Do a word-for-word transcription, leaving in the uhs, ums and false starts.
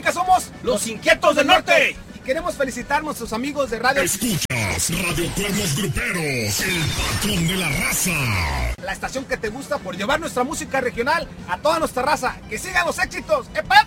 música somos Los Inquietos del Norte. Y queremos felicitar a nuestros amigos de Radio... Escuchas Radio Cuernos Gruperos, el patrón de la raza. La estación que te gusta por llevar nuestra música regional a toda nuestra raza. ¡Que sigan los éxitos! ¡Epa!